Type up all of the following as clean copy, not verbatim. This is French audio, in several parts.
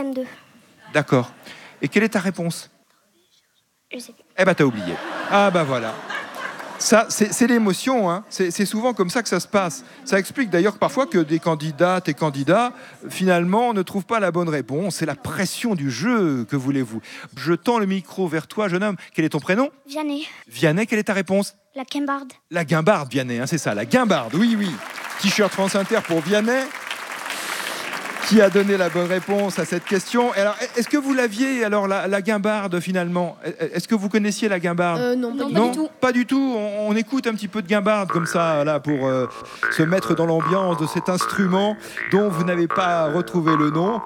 22. D'accord. Et quelle est ta réponse? Je sais plus. Eh ben, t'as oublié. Ah ben voilà. Ça, c'est l'émotion, hein. C'est souvent comme ça que ça se passe. Ça explique d'ailleurs parfois que des candidates et candidats, finalement, ne trouvent pas la bonne réponse. C'est la pression du jeu, que voulez-vous. Je tends le micro vers toi, jeune homme. Quel est ton prénom? Vianney. Vianney, quelle est ta réponse? La Quimbarde. La guimbarde, Vianney, hein, c'est ça, la guimbarde, oui, oui. T-shirt France Inter pour Vianney, qui a donné la bonne réponse à cette question. Et alors, est-ce que vous l'aviez, alors, la guimbarde, finalement? Est-ce que vous connaissiez la guimbarde? Non, pas Non, du tout. pas du tout. On écoute un petit peu de guimbarde comme ça, là, pour se mettre dans l'ambiance de cet instrument dont vous n'avez pas retrouvé le nom.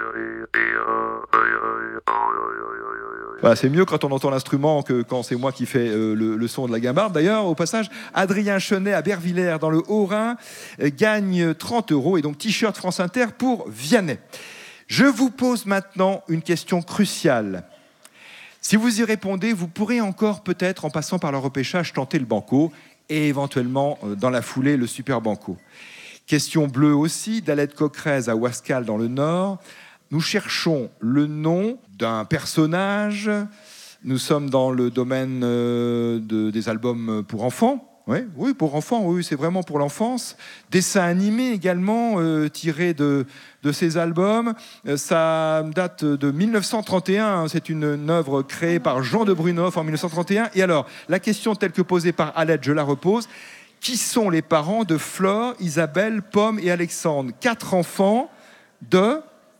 Voilà, c'est mieux quand on entend l'instrument que quand c'est moi qui fais le son de la guimbarde. D'ailleurs, au passage, Adrien Chenet à Bervillers, dans le Haut-Rhin, gagne 30 € et donc t-shirt France Inter pour Vianney. Je vous pose maintenant une question cruciale. Si vous y répondez, vous pourrez encore peut-être, en passant par le repêchage, tenter le banco et éventuellement, dans la foulée, le super banco. Question bleue aussi, d'Alette Coquerez à Ouascal dans le Nord. Nous cherchons le nom d'un personnage. Nous sommes dans le domaine des albums pour enfants. Oui, pour enfants, oui, c'est vraiment pour l'enfance. Dessin animé également, tiré de ces albums. Ça date de 1931. C'est une œuvre créée par Jean de Brunoff en 1931. Et alors, la question telle que posée par Alette, je la repose. Qui sont les parents de Flore, Isabelle, Pomme et Alexandre? 4 enfants de...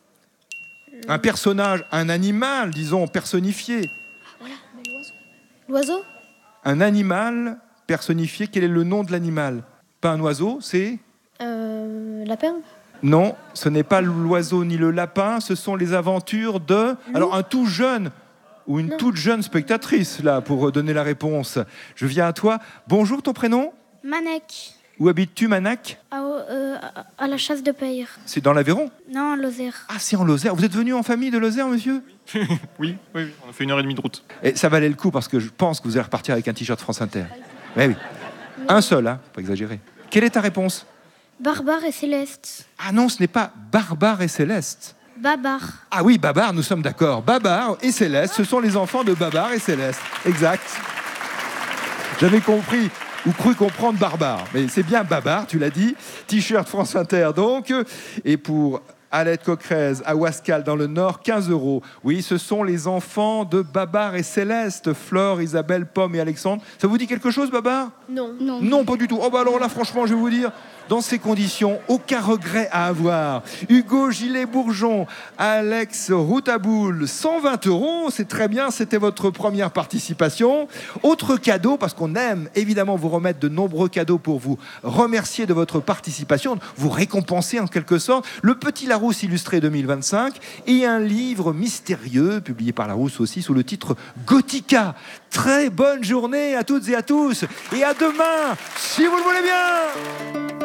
Un personnage, un animal, disons, personnifié. Voilà, l'oiseau. Un animal personnifié, quel est le nom de l'animal? Pas un oiseau, c'est... Lapin. Non, ce n'est pas l'oiseau ni le lapin, ce sont les aventures de... Alors, un tout jeune ou une toute jeune spectatrice, là, pour donner la réponse. Je viens à toi. Bonjour, ton prénom? Manek. Où habites-tu, Manac? À la chasse de Payre. C'est dans l'Aveyron? Non, Lozère. Ah, c'est en Lozère. Vous êtes venu en famille de Lozère, monsieur? Oui, on a fait 1h30 de route. Et ça valait le coup parce que je pense que vous allez repartir avec un t-shirt France Inter. Mais oui. Un seul, hein, pas exagérer. Quelle est ta réponse? Barbare et Céleste. Ah non, ce n'est pas Barbare et Céleste. Babar. Ah oui, Babar, nous sommes d'accord. Babar et Céleste, ce sont les enfants de Babar et Céleste. Exact. J'avais compris ou cru comprendre Barbare. Mais c'est bien Babar, tu l'as dit. T-shirt France Inter, donc. Et pour Alette Coquerez à Ouascal, dans le Nord, 15 €. Oui, ce sont les enfants de Babar et Céleste. Flore, Isabelle, Pomme et Alexandre. Ça vous dit quelque chose, Babar? Non. Non, pas du tout. Oh bah alors là, franchement, je vais vous dire, dans ces conditions, aucun regret à avoir. Hugo Gillet-Bourgeon, Alex Routaboul, 120 €, c'est très bien, c'était votre première participation. Autre cadeau, parce qu'on aime évidemment vous remettre de nombreux cadeaux pour vous remercier de votre participation, vous récompenser en quelque sorte, le Petit Larousse illustré 2025 et un livre mystérieux, publié par Larousse aussi, sous le titre Gothica. Très bonne journée à toutes et à tous, et à demain, si vous le voulez bien.